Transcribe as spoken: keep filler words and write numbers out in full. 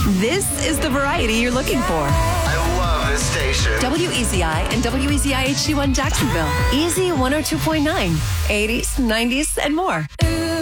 This is the variety you're looking for. I love this station. W E Z I and W E Z I H D one Jacksonville. Easy one oh two point nine. eighties, nineties, and more.